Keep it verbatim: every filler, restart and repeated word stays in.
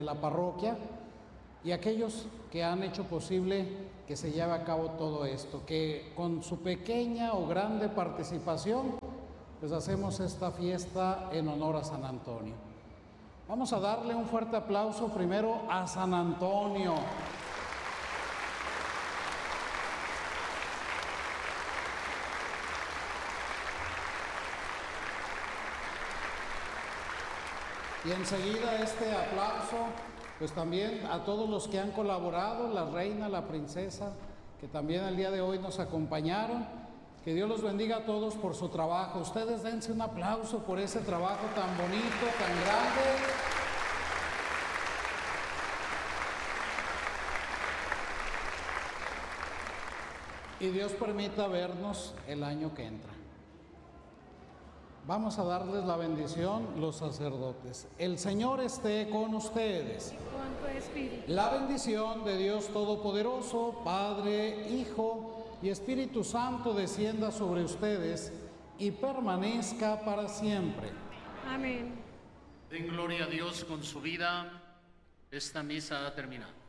la parroquia y aquellos que han hecho posible que se lleve a cabo todo esto, que con su pequeña o grande participación, pues hacemos esta fiesta en honor a San Antonio. Vamos a darle un fuerte aplauso primero a San Antonio. Y enseguida este aplauso, pues también a todos los que han colaborado, la reina, la princesa, que también el día de hoy nos acompañaron. Que Dios los bendiga a todos por su trabajo. Ustedes dense un aplauso por ese trabajo tan bonito, tan grande. Y Dios permita vernos el año que entra. Vamos a darles la bendición los sacerdotes. El Señor esté con ustedes. Con tu espíritu. La bendición de Dios Todopoderoso, Padre, Hijo y Espíritu Santo descienda sobre ustedes y permanezca para siempre. Amén. Den gloria a Dios con su vida. Esta misa ha terminado.